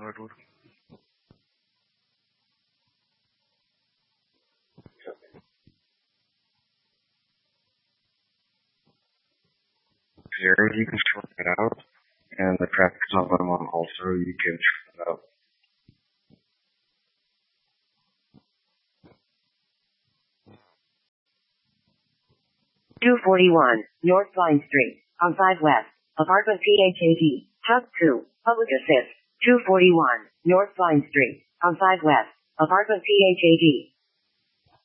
hardwood. Zero, you can short it out, and the traffic's not going on also, you can short it out. 241, North Vine Street, on 5 West, apartment PHAT, House 2, Public Assist. 241, North Vine Street, on 5 West, apartment PHAT.